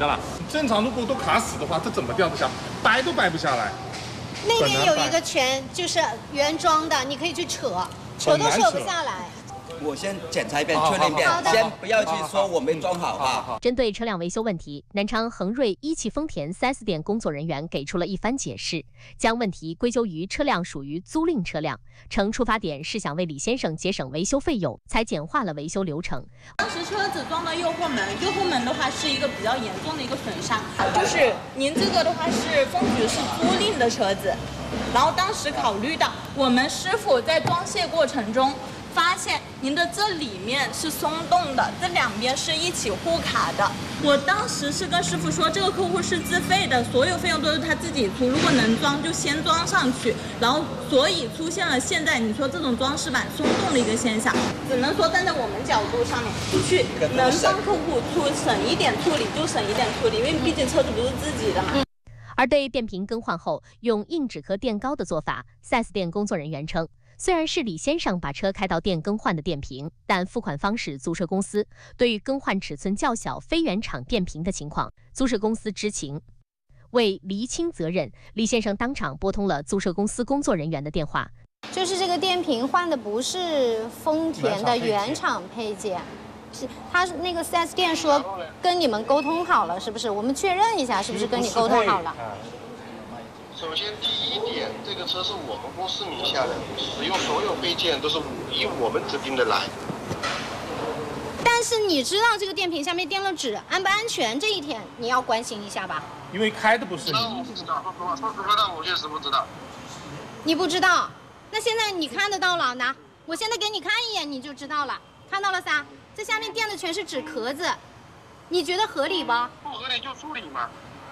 的了。正常如果都卡死的话，这怎么掉得下？掰都掰不下来。 那边有一个圈，就是原装的，你可以去扯，扯都扯不下来。 我先检查一遍，确认一遍，先不要去说我没装好啊。 针对车辆维修问题，南昌恒瑞一汽丰田 4S 店工作人员给出了一番解释，将问题归咎于车辆属于租赁车辆，称出发点是想为李先生节省维修费用，才简化了维修流程。 当时车子装到右后门，右后门的话是一个比较严重的一个损伤，就是您这个的话是丰局是租赁的车子，然后当时考虑到我们师傅在装卸过程中。发现您的这里面是松动的，这两边是一起互卡的。我当时是跟师傅说，这个客户是自费的，所有费用都是他自己出，如果能装就先装上去。然后，所以出现了现在你说这种装饰板松动的一个现象，只能说站在我们角度上面去，能帮客户省一点处理就省一点处理，因为毕竟车子不是自己的嘛。 而对电瓶更换后用硬纸壳垫高的做法，4S 店工作人员称。虽然是李先生把车开到店更换的电瓶，但付款方是租车公司。对于更换尺寸较小非原厂电瓶的情况，租车公司知情。为厘清责任，李先生当场拨通了租车公司工作人员的电话。 就是这个电瓶换的不是丰田的原厂配件，是他那个 4S 店说跟你们沟通好了，是不是？我们确认一下，是不是跟你沟通好了？ 首先，第一点，这个车是我们公司名下的，使用所有配件都是以我们指定的来。 但是你知道这个电瓶下面垫了纸，安不安全？这一点你要关心一下吧。 因为开的不是你。 那我不知道，说实话，但我确实不知道。 你不知道？那现在你看得到了，拿，我现在给你看一眼，你就知道了。看到了噻？这下面垫的全是纸壳子，你觉得合理不？ 不合理就处理嘛。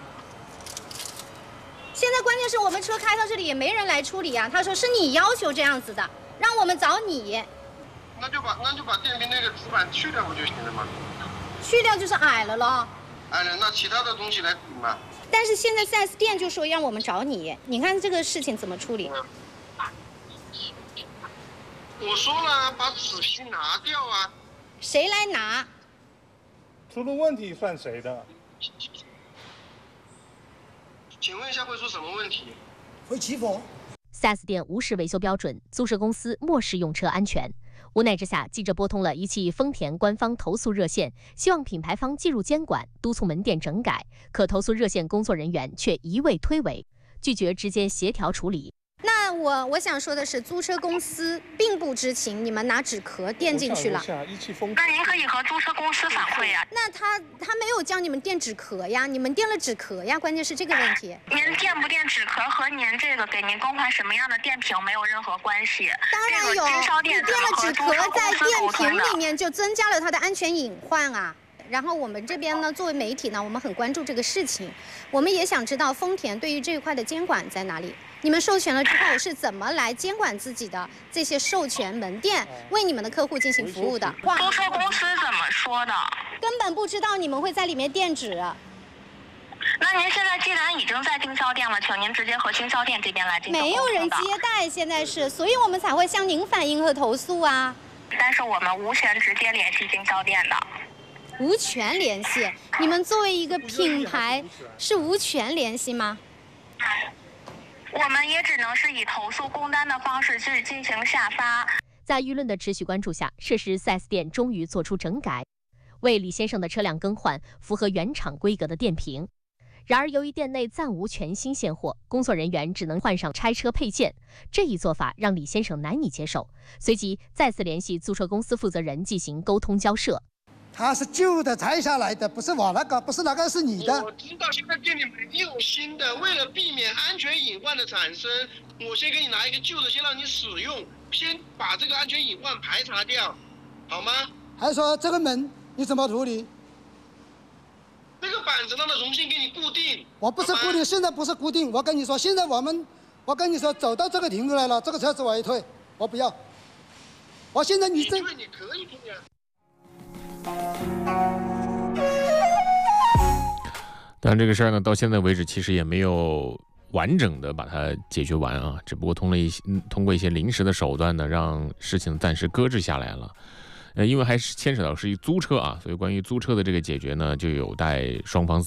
现在关键是我们车开到这里也没人来处理啊，他说是你要求这样子的，让我们找你。 那就把电瓶那个纸板去掉不就行了吗？ 去掉就是矮了咯。 矮了，那其他的东西来顶嘛。 但是现在 4S 店就说让我们找你，你看这个事情怎么处理？ 我说了，把纸皮拿掉啊。 谁来拿？ 出了问题算谁的？ 请问一下会出什么问题？ 会起火。 4S 店无视维修标准，租车公司漠视用车安全。无奈之下，记者拨通了一汽丰田官方投诉热线，希望品牌方介入监管，督促门店整改。可投诉热线工作人员却一味推诿，拒绝直接协调处理。 那我想说的是，租车公司并不知情，你们拿纸壳垫进去了。 那您可以和租车公司反馈呀。 那他没有叫你们垫纸壳呀，你们垫了纸壳呀，关键是这个问题。 您垫不垫纸壳和您这个给您更换什么样的电瓶没有任何关系。 当然有，你垫了纸壳在电瓶里面就增加了它的安全隐患啊。然后我们这边呢，作为媒体呢，我们很关注这个事情，我们也想知道丰田对于这一块的监管在哪里。你们授权了之后是怎么来监管自己的这些授权门店，为你们的客户进行服务的？ 租车公司怎么说的？ 根本不知道你们会在里面垫纸。 那您现在既然已经在经销店了，请您直接和经销店这边来进行沟通。 没有人接待，现在是，所以我们才会向您反映和投诉啊。 但是我们无权直接联系经销店的。 无权联系？你们作为一个品牌是无权联系吗？ 我们也只能是以投诉工单的方式去进行下发。 在舆论的持续关注下，涉事 4S 店终于做出整改，为李先生的车辆更换符合原厂规格的电瓶。然而，由于店内暂无全新现货，工作人员只能换上拆车配件。这一做法让李先生难以接受，随即再次联系租车公司负责人进行沟通交涉。 它是旧的拆下来的，不是我那个，不是那个是你的。 我知道现在店里没有新的，为了避免安全隐患的产生，我先给你拿一个旧的，先让你使用，先把这个安全隐患排查掉，好吗？ 还说这个门你怎么处理？ 那个板子让它重新给你固定。 我不是固定，现在不是固定。我跟你说，现在我跟你说，走到这个停出来了，这个车子我一退，我不要。我现在你退你可以退呀。 但这个事儿呢，到现在为止其实也没有完整的把它解决完啊，只不过通过一些临时的手段呢，让事情暂时搁置下来了。因为还是牵扯到是一租车啊，所以关于租车的这个解决呢，就有待双方